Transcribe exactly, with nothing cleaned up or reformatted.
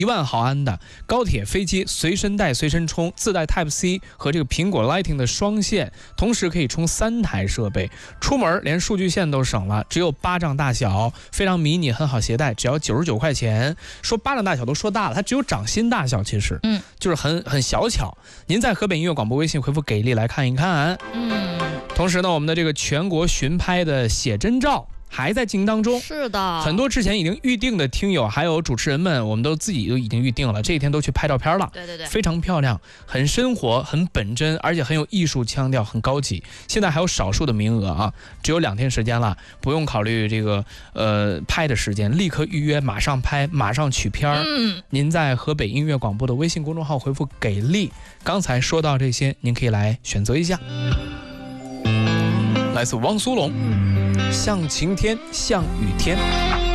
一万毫安的，高铁、飞机随身带、随身充，自带 Type C 和这个苹果 Lightning 的双线，同时可以充三台设备。出门连数据线都省了，只有巴掌大小，非常迷你，很好携带，只要九十九块钱。说巴掌大小都说大了，它只有掌心大小，其实，嗯，就是很很小巧。您在河北音乐广播微信回复给力来看一看。嗯，同时呢，我们的这个全国巡拍的写真照还在进行当中。 是的， 很多之前已经预定的听友还有主持人们，我们都自己都已经预定了，这一天都去拍照片了。 对对对， 非常漂亮，很生活，很本真，而且很有艺术腔调，很高级。现在还有少数的名额啊，只有两天时间了，不用考虑这个呃拍的时间，立刻预约，马上拍，马上取片。嗯，您在河北音乐广播的微信公众号回复给力，刚才说到这些，您可以来选择一下。来自汪苏泷，像晴天，像雨天。